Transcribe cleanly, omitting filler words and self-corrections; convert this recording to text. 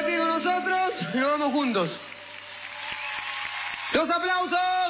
aquí con nosotros y nos vamos juntos. ¡Los aplausos!